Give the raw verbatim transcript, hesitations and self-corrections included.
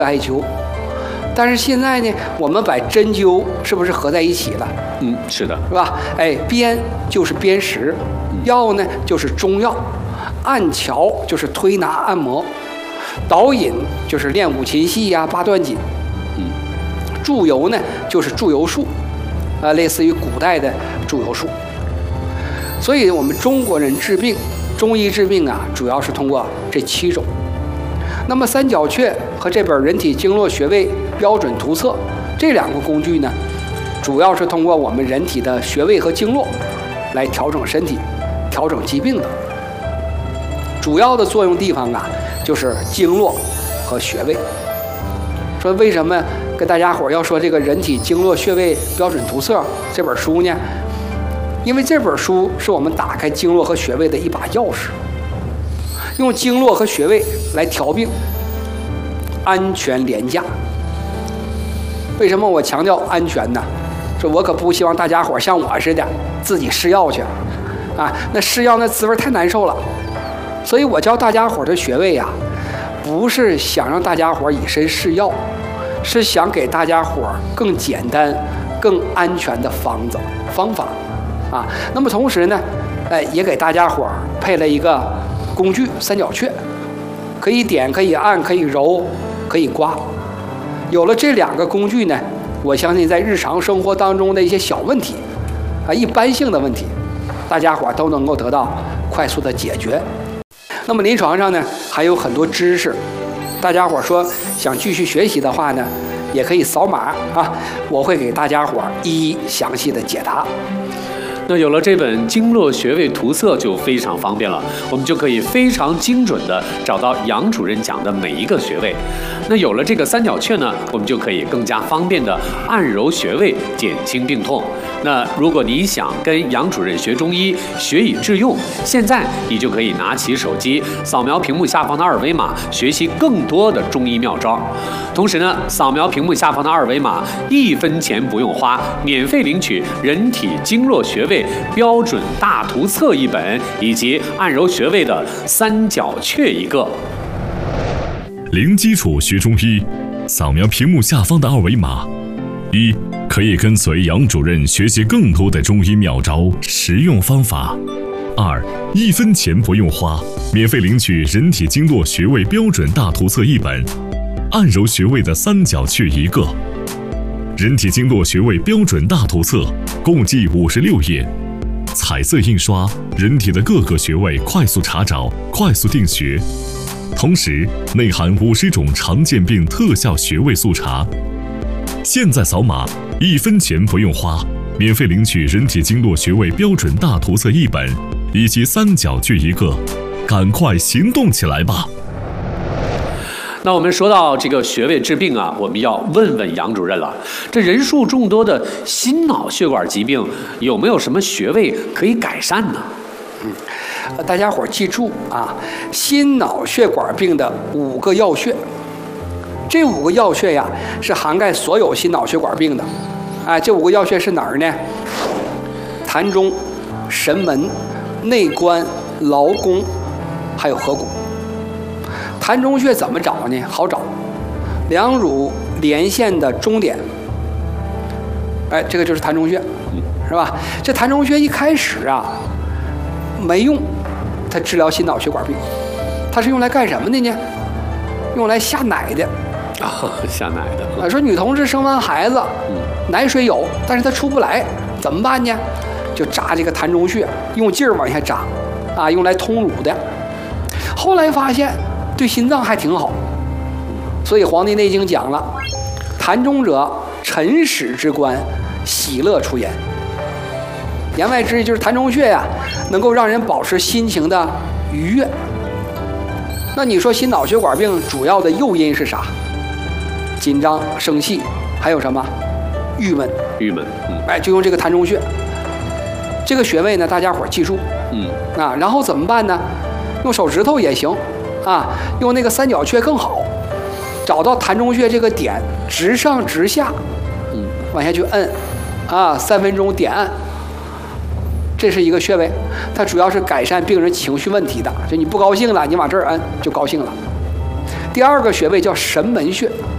艾灸。但是现在呢，我们把针灸是不是合在一起了？ 嗯，是的， 是吧？哎，砭就是砭石，药呢就是中药，按桥就是推拿按摩，导引就是练五禽戏呀、八段锦， 嗯， 注油呢就是注油术，啊，类似于古代的注油术。所以我们中国人治病，中医治病啊，主要是通过这七种。那么三角雀和这本《人体经络穴位标准图册》这两个工具呢，主要是通过我们人体的穴位和经络来调整身体、调整疾病的。主要的作用地方啊，就是经络和穴位。说为什么跟大家伙要说这个《人体经络穴位标准图册》这本书呢？因为这本书是我们打开经络和穴位的一把钥匙。用经络和穴位来调病，安全廉价。为什么我强调安全呢？说我可不希望大家伙像我似的自己试药去，啊，那试药那滋味太难受了。所以我教大家伙的穴位呀、啊，不是想让大家伙以身试药，是想给大家伙更简单、更安全的方子方法，啊。那么同时呢，哎，也给大家伙配了一个工具三角雀，可以点，可以按，可以揉，可以刮。有了这两个工具呢，我相信在日常生活当中的一些小问题啊，一般性的问题，大家伙都能够得到快速的解决。那么临床上呢，还有很多知识，大家伙说想继续学习的话呢，也可以扫码啊，我会给大家伙一一详细的解答。 那有了这本经络穴位图册就非常方便了，我们就可以非常精准的找到杨主任讲的每一个穴位。那有了这个三角雀呢，我们就可以更加方便的按揉穴位，减轻病痛。那如果你想跟杨主任学中医，学以致用，现在你就可以拿起手机，扫描屏幕下方的二维码，学习更多的中医妙招。同时呢，扫描屏幕下方的二维码，一分钱不用花，免费领取《人体经络穴位标准大图册》一本，以及按揉穴位的三角雀一个。 零基础学中医，扫描屏幕下方的二维码，一可以跟随杨主任学习更多的中医妙招、实用方法；二一分钱不用花，免费领取《人体经络穴位标准大图册》一本，按揉穴位的三角雀一个。人体经络穴位标准大图册共计五十六页，彩色印刷，人体的各个穴位快速查找、快速定穴，同时内含五十种常见病特效穴位速查。现在扫码，一分钱不用花，免费领取《人体经络穴位标准大图册》一本，以及三角雀一个，赶快行动起来吧！ 那我们说到这个穴位治病啊，我们要问问杨主任了。这人数众多的心脑血管疾病，有没有什么穴位可以改善呢？ 嗯，大家伙记住啊，心脑血管病的五个要穴，这五个要穴呀是涵盖所有心脑血管病的。哎，这五个要穴是哪儿呢？膻中、神门、内关、劳宫，还有合谷。膻中穴怎么找呢？好找，两乳连线的中点，哎，这个就是膻中穴，是吧？这膻中穴一开始啊没用，它治疗心脑血管病，它是用来干什么的呢？用来下奶的。 啊，下奶的。 啊，说女同志生完孩子，奶水有，但是她出不来，怎么办呢？就扎这个膻中穴，用劲儿往下扎，啊，用来通乳的。后来发现对心脏还挺好，所以《黄帝内经》讲了，膻中者，辰始之官，喜乐出焉。言外之意就是膻中穴呀，能够让人保持心情的愉悦。那你说心脑血管病主要的诱因是啥？紧张、生气，还有什么？郁闷。 郁闷。嗯。 哎，就用这个膻中穴。这个穴位呢，大家伙记住。 嗯。 啊，然后怎么办呢？用手指头也行，啊，用那个三角雀更好。找到膻中穴这个点，直上直下， 嗯， 往下去摁，啊，三分钟点按。这是一个穴位，它主要是改善病人情绪问题的。就你不高兴了，你往这儿摁就高兴了。第二个穴位叫神门穴。